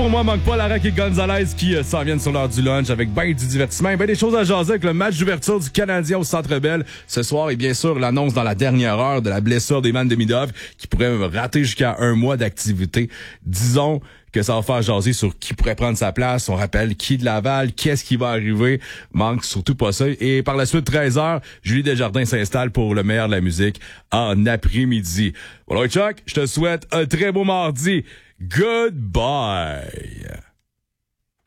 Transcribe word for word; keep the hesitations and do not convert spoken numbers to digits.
Selon moi, manque pas Lara et Gonzalez qui euh, s'en viennent sur l'heure du lunch avec ben du divertissement et ben des choses à jaser avec le match d'ouverture du Canadien au Centre Bell ce soir et bien sûr l'annonce dans la dernière heure de la blessure d'Evan Demidov qui pourrait rater jusqu'à un mois d'activité. Disons que ça va faire jaser sur qui pourrait prendre sa place. On rappelle qui de Laval, qu'est-ce qui va arriver. Manque surtout pas ça. Et par la suite, treize heures, Julie Desjardins s'installe pour le meilleur de la musique en après-midi. Voilà, Chuck, je te souhaite un très beau mardi. Goodbye.